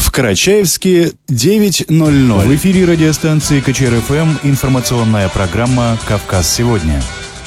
В Карачаевске 9:00. В эфире радиостанции КЧР-ФМ информационная программа «Кавказ сегодня».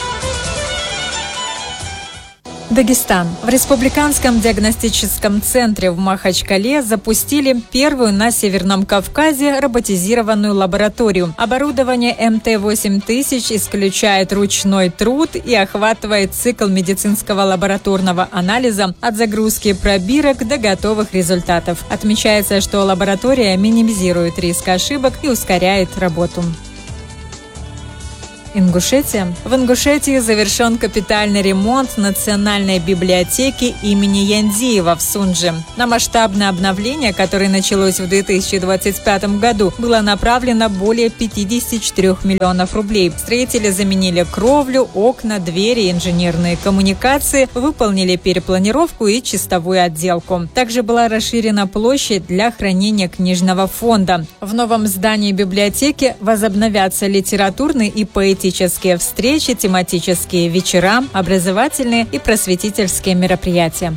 Дагестан. В Республиканском диагностическом центре в Махачкале запустили первую на Северном Кавказе роботизированную лабораторию. Оборудование МТ-8000 исключает ручной труд и охватывает цикл медицинского лабораторного анализа от загрузки пробирок до готовых результатов. Отмечается, что лаборатория минимизирует риск ошибок и ускоряет работу. Ингушетия. В Ингушетии завершен капитальный ремонт Национальной библиотеки имени Яндиева в Сунже. На масштабное обновление, которое началось в 2025 году, было направлено более 54 миллионов рублей. Строители заменили кровлю, окна, двери, инженерные коммуникации, выполнили перепланировку и чистовую отделку. Также была расширена площадь для хранения книжного фонда. В новом здании библиотеки возобновятся литературные и поэтические встречи, тематические вечера, образовательные и просветительские мероприятия.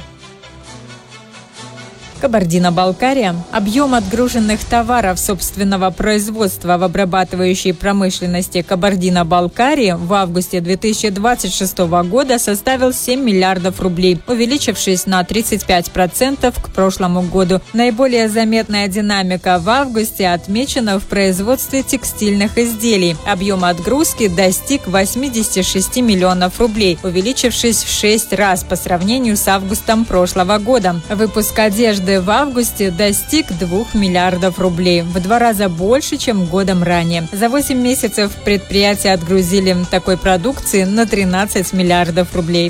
Кабардино-Балкария. Объем отгруженных товаров собственного производства в обрабатывающей промышленности Кабардино-Балкарии в августе 2026 года составил 7 миллиардов рублей, увеличившись на 35% к прошлому году. Наиболее заметная динамика в августе отмечена в производстве текстильных изделий. Объем отгрузки достиг 86 миллионов рублей, увеличившись в 6 раз по сравнению с августом прошлого года. Выпуск одежды в августе достиг 2 миллиардов рублей, в 2 раза больше, чем годом ранее. За 8 месяцев предприятия отгрузили такой продукции на 13 миллиардов рублей.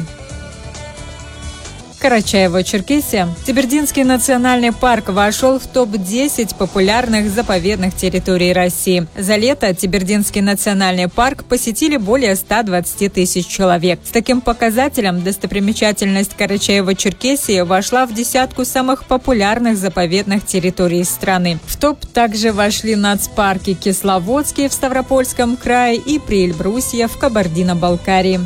Карачаево-Черкесия. Тибердинский национальный парк вошел в топ-10 популярных заповедных территорий России. За лето Тибердинский национальный парк посетили более 120 тысяч человек. С таким показателем достопримечательность Карачаево-Черкесии вошла в десятку самых популярных заповедных территорий страны. В топ также вошли нацпарки Кисловодский в Ставропольском крае и Приэльбрусье в Кабардино-Балкарии.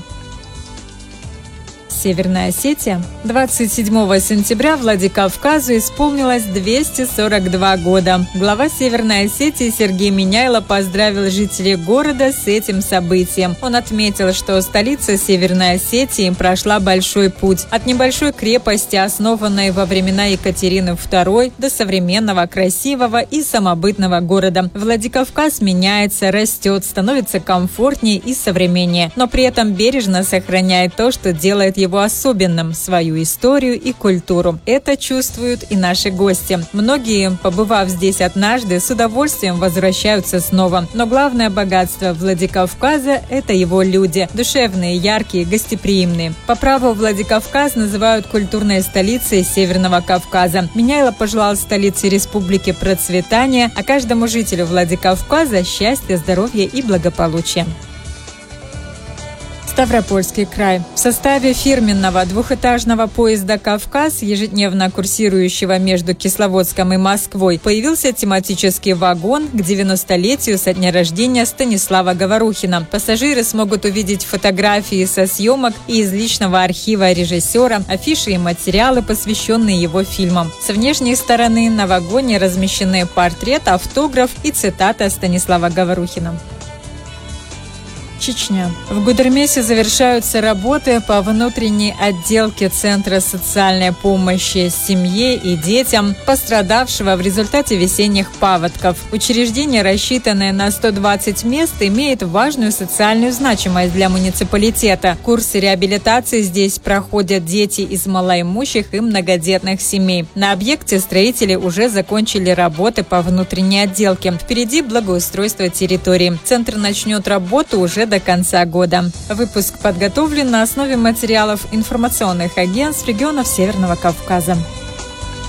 Северная Осетия. 27 сентября Владикавказу исполнилось 242 года. Глава Северной Осетии Сергей Миняйло поздравил жителей города с этим событием. Он отметил, что столица Северной Осетии прошла большой путь. От небольшой крепости, основанной во времена Екатерины II, до современного, красивого и самобытного города. Владикавказ меняется, растет, становится комфортнее и современнее, но при этом бережно сохраняет то, что делает его особенным, свою историю и культуру. Это чувствуют и наши гости. Многие, побывав здесь однажды, с удовольствием возвращаются снова. Но главное богатство Владикавказа – это его люди. Душевные, яркие, гостеприимные. По праву Владикавказ называют культурной столицей Северного Кавказа. Миняйло пожелал столице республики процветания, а каждому жителю Владикавказа счастья, здоровья и благополучия. Ставропольский край. В составе фирменного двухэтажного поезда «Кавказ», ежедневно курсирующего между Кисловодском и Москвой, появился тематический вагон к 90-летию со дня рождения Станислава Говорухина. Пассажиры смогут увидеть фотографии со съемок и из личного архива режиссера, афиши и материалы, посвященные его фильмам. С внешней стороны на вагоне размещены портрет, автограф и цитата Станислава Говорухина. Чечня. В Гудермесе завершаются работы по внутренней отделке Центра социальной помощи семье и детям, пострадавшего в результате весенних паводков. Учреждение, рассчитанное на 120 мест, имеет важную социальную значимость для муниципалитета. Курсы реабилитации здесь проходят дети из малоимущих и многодетных семей. На объекте строители уже закончили работы по внутренней отделке. Впереди благоустройство территории. Центр начнет работу уже до конца года. Выпуск подготовлен на основе материалов информационных агентств регионов Северного Кавказа.